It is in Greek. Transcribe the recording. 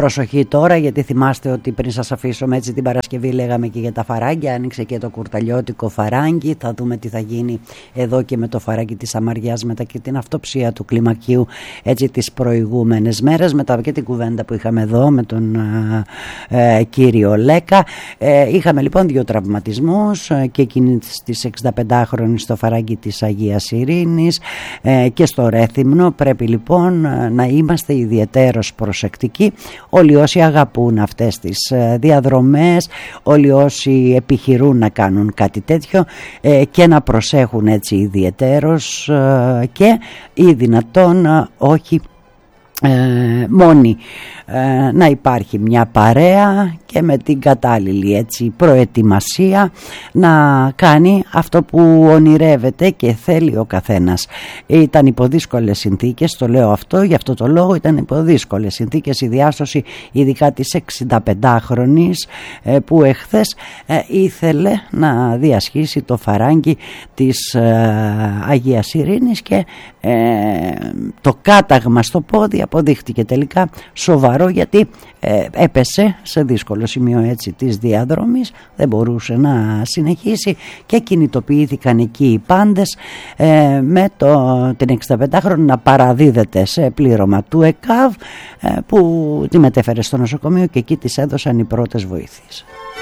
Προσοχή τώρα, γιατί θυμάστε ότι πριν σας αφήσουμε έτσι την Παρασκευή λέγαμε και για τα φαράγγια, άνοιξε και το κουρταλιώτικο φαράγγι. Θα δούμε τι θα γίνει εδώ και με το φαράγγι της Αμαριάς μετά και την αυτοψία του κλιμακίου έτσι τις προηγούμενες μέρες, μετά και την κουβέντα που είχαμε εδώ με τον κύριο Λέκα. Είχαμε λοιπόν 2 τραυματισμούς, και εκείνη της 65χρονης στο φαράγγι της Αγίας Ειρήνης και στο Ρέθυμνο. Πρέπει λοιπόν να είμαστε ιδιαιτέρως προσεκτικοί, όλοι όσοι αγαπούν αυτές τις διαδρομές, όλοι όσοι επιχειρούν να κάνουν κάτι τέτοιο, και να προσέχουν έτσι ιδιαιτέρως, και ή δυνατόν όχι μόνοι, να υπάρχει μια παρέα και με την κατάλληλη έτσι προετοιμασία να κάνει αυτό που ονειρεύεται και θέλει ο καθένας. Ήταν υποδύσκολες συνθήκες, το λέω αυτό γι' αυτό το λόγο, ήταν υποδύσκολες συνθήκες η διάσωση ειδικά της 65χρονης που εχθές ήθελε να διασχίσει το φαράγγι της Αγίας Ειρήνης και το κάταγμα στο πόδι αποδείχτηκε τελικά σοβαρό, γιατί έπεσε σε δύσκολο σημείο έτσι της διαδρομής, δεν μπορούσε να συνεχίσει και κινητοποιήθηκαν εκεί οι πάντες με την 65χρονη να παραδίδεται σε πλήρωμα του ΕΚΑΒ που τη μετέφερε στο νοσοκομείο και εκεί της έδωσαν οι πρώτες βοήθειες.